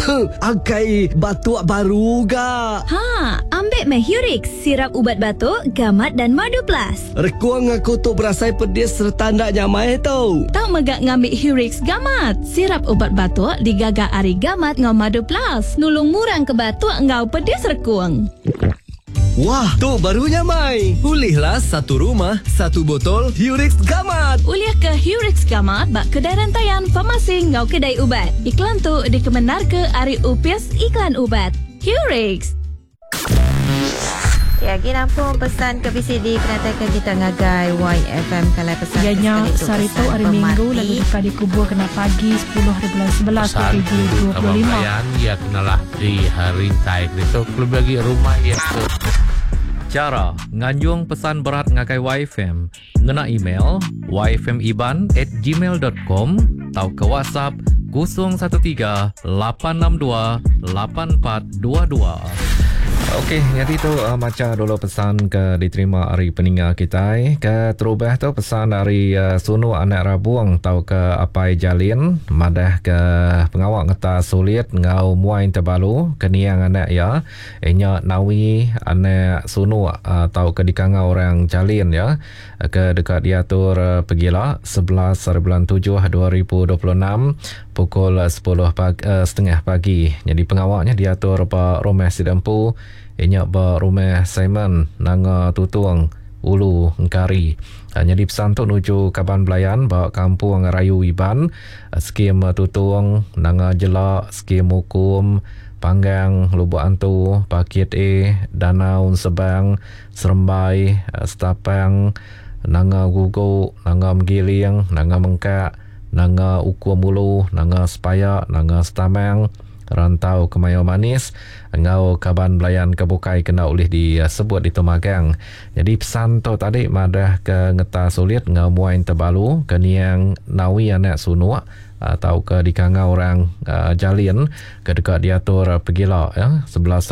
Angkai batuk baru ga. Ambil Hurix, sirap ubat batuk, gamat dan madu plus. Rekuang aku tu berasai pedis serta ndak nyamai tau. Tak megak ngambil Hurix gamat. Sirap ubat batuk digagak ari gamat ngau madu plus. Nulung murang ke batuk ngau pedis rekuang. Wah, tu barunya Mai. Pulihlah satu rumah, satu botol Hurix Gamat. Uliah ke Hurix Gamat bak kedai rantaian farmasi ngau kedai ubat. Iklan tu dikemenar ke Ari UPS Iklan Ubat. Hurix. Ya, kita pun pesan ke PCD penatakan kita ngagai YFM kalau pesan. Ianya Sarito hari Minggu lalu duka dikubur kena pagi 10/11 2025. Abang ya kenalah di hari taik itu klub bagi rumah ya tu. Cara nganjung pesan berat ngakai YFM ngena email yfmiban@gmail.com atau ke WhatsApp 013 862 8422. Okey, jadi tu macam dulu pesan ke diterima hari peninggal kita ke terubah tu pesan dari sunu anak rabuang tau ke apai jalin madah ke pengawak ngata sulit ngau muain terbalu keniang anak ya enya nawi anak sunu tau ke dikanga orang jalin ya ke dekat diatur pergilah 11/7/2026 pukul 10:30 pagi. Jadi pengawaknya diatur Pak Romeh Sidampu, inya Pak Romeh Simon nanga tutuang Ulu Ngkari. Jadi pesan tu nuju Kaban Belayan bawa kampung Rayu Iban, skim tutuang nanga jelak, skim hukum Panggang, Lubuk Antu, Pakit A, Danau Sebang, Serembai, Setapang, nanga Gugu, nanga Mgiling, nanga Mengkak, nanga Uku Mulu, nanga Sepaya, nanga Setamang, Rantau Kemayu Manis, ngau Kaban Belayan Kebukai kena oleh disebut di Tumagang. Jadi pesan tu tadi madah ke ngeta sulit ngau muain terbalu keniang nawi anak sunua atau ke dikanga orang jalin ke dekat diatur pergila ya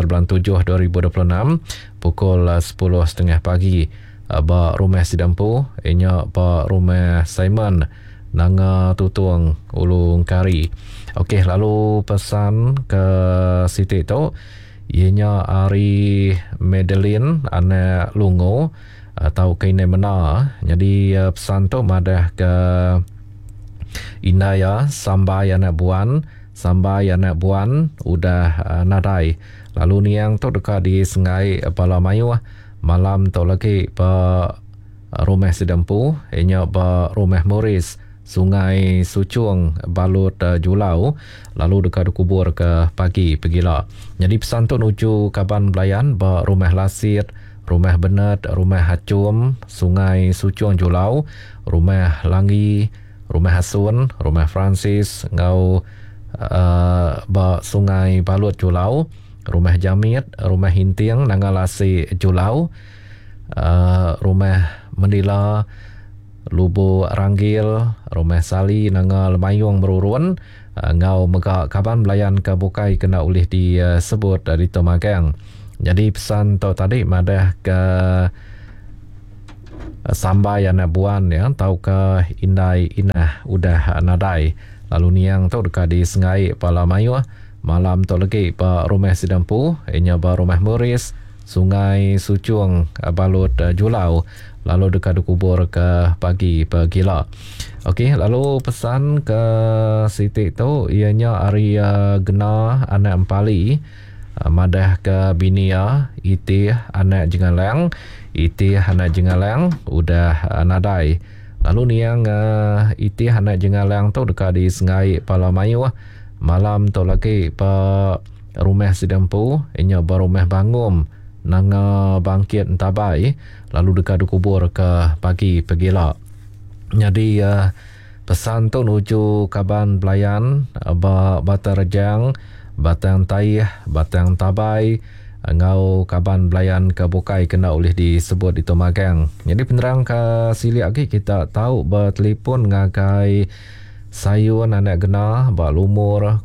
11/7/2026 pukul 10:30 pagi. Pak Romeh Sidampu inya Pak Romeh Simon nanga tutuang Ulu Ngkari. Okey, lalu pesan ke Siti tu ianya Ari Madeline anak Lungo atau Kaine Mena. Jadi pesan tu madah ke Inaya Sambai anak buan udah nadai. Lalu niang tu dekat di Sengai Palamayu malam tu lagi Pak Romeh Sidampu ianya Pak Romeh Morris Sungai Sucung Balut Julau lalu dekat kubur ke pagi pergilah. Jadi pesan tu nuju Kaban Belayan Pak Romeh Lasit, Romeh Benet, Romeh Hacum, Sungai Sucung Julau, Romeh Langi, Romeh Hasun, Romeh Francis ngau Sungai Balut Julau, Romeh Jamit, Romeh Hinting Nangalasi Julau, Romeh Mendila, Lubuk Ranggil, Romeh Sali nanga Lemayung Merurun, ngau megak Kaban Belayan Kebukai kena oleh disebut di Tumagang. Jadi pesan tu tadi madah ke Sambai anak buan ya tau ke Indai Inah udah nadai. Lalu niang tu dekat di Sengai Palamayu malam tu lagi Pak Romeh Sidampu inya Pak Romeh Morris Sungai Sucung Balut Julau lalu dekat kubur ke pagi pergila. Okey, lalu pesan ke Siti tu ianya Arya Gena anak Empali madah ke Binia Iti anak Jengalang udah nadai. Lalu niang Iti anak Jengalang tu dekat di Sengai Palamayu malam tu lagi Pak Romeh Sidampu inya Baromeh Bangum nanga Bangkit Tabai lalu dekat kubur ke pagi pergila. Jadi pesan tu nuju Kaban Belayan Batang Rejang, Batang Taih, Batang Tabai ngau Kaban Belayan Kebukai kena oleh disebut di Tumagang. Jadi penerang ke sili lagi kita tahu bertelefon ngagai sayun anak gena berumur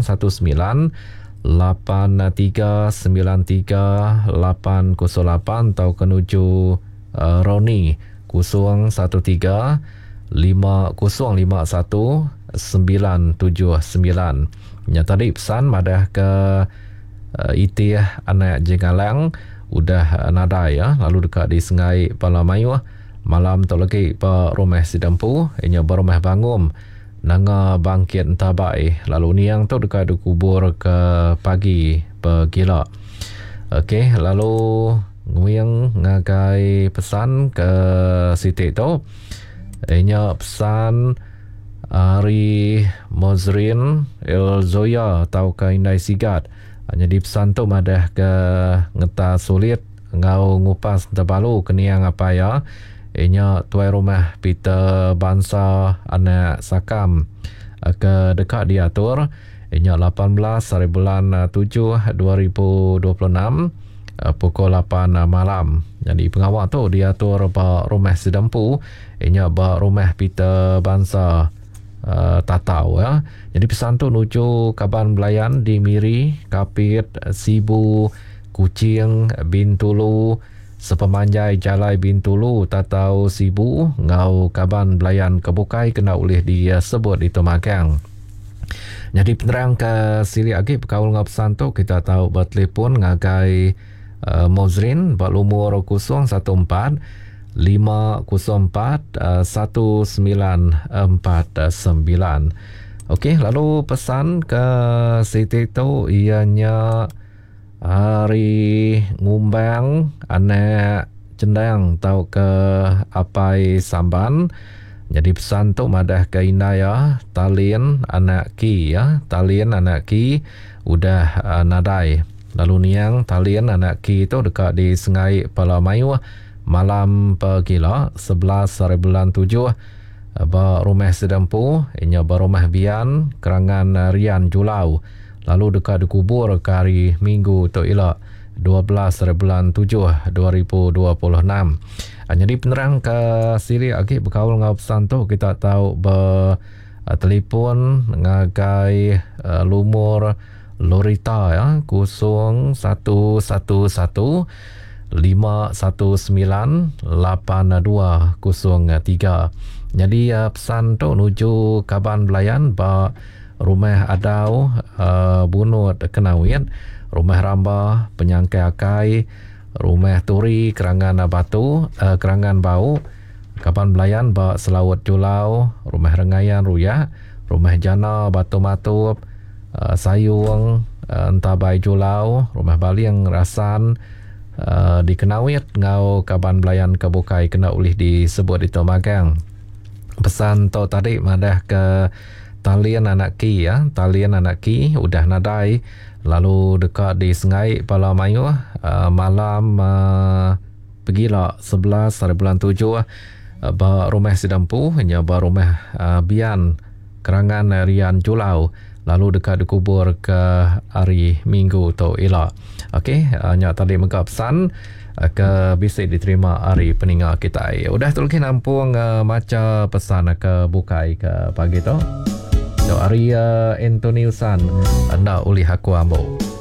01393938808 atau kenuju Roni 0135051 979. Nya tadi pesan madah ke Itiah anak Jengalang udah nadai ya, lalu dekat di Sungai Palamayu malam tu lagi pa rumah sidampu inya barumah bangum nanga bangkit tabai, lalu niang tu dekat kubur ke pagi pegila. Okey, lalu nguyang ngagai pesan ke Siti tu inya pesan Ari Mozrin El Zoya tau ke Indai Sigat. Jadi pesan tu madah ke ngeta sulit ngau ngupas terbalu keniang apa ya. Inya tuai rumah Peter Bansa anak Sakam ke dekat diatur. Inya 18 hari bulan 7 2026 pukul 8 malam. Jadi pengawal tu diatur ba rumah Sidampu. Inya ba rumah Peter Bansa Tatau ya. Jadi pesan tu nuju Kaban Belayan di Miri, Kapit, Sibu, Kucing, Bintulu, sepemanjai Jalai Bintulu, Tatau Sibu, ngau Kaban Belayan Kebukai kena ulih disebut di Tomagang. Jadi penerang ke sili lagi berkaul ngau pesan tu kita tahu bertelepon ngagai Mozrin berumur 014 504 1949. Okey, lalu pesan ke Siti tu ianya hari ngumbang anak cendang tau ke Apai Samban. Jadi pesan tu madah ke Inaya Talin anak Ki ya, Talin anak Ki udah nadai. Lalu niang Talin anak Ki tu dekat di Sungai Palamayu malam pegila 11 hari bulan 7 ba rumah Sidampu inya ba rumah Bian Kerangan Rian Julau, lalu dekat dikubur ke hari Minggu tu ialah 12 hari bulan 7 2026. Jadi penerang ke siri lagi berkaul ngau pesan tu kita tahu ba telefon ngagai lumur Lorita ya 0111 5198203. Jadi pesan tu nuju Kaban Belayan ba rumah Adau Bunut Kenawit, rumah Ramba Penyangkai Akai, rumah Turi Kerangan Batu Kerangan Bau, Kaban Belayan ba Selawat Julau, rumah Rengayan Ruya, rumah Jana Batu Matup, Sayung Entabai Julau, rumah Baliang Rasan di Kenawit ngau Kaban Belayan Kebukai kena ulih disebut di Tomagang. Pesan tu tadi madah ke Talian anak Ki ya, Talian anak Ki udah nadai, lalu dekat di Sungai Palamayu malam pegila 11 hari bulan 7 ba rumah Sidampu inya ba rumah Bian Kerangan Rian Julau, lalu dekat dikubur ke hari Minggu tu ialah. Okey, nya tadi mengka pesan ke bisa diterima hari peninggal kita. Udah tu lagi nampung maca pesan ke bukai ke pagi tu. So hari Antoniusan anda uli aku ambo.